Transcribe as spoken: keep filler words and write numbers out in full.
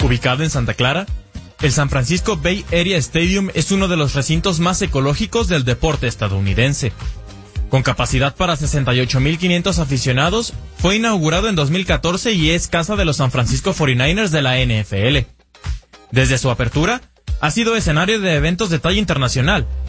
Ubicado en Santa Clara, el San Francisco Bay Area Stadium es uno de los recintos más ecológicos del deporte estadounidense. Con capacidad para sesenta y ocho mil quinientos aficionados, fue inaugurado en dos mil catorce y es casa de los San Francisco cuarenta y nueve ers de la N F L. Desde su apertura, ha sido escenario de eventos de talla internacional,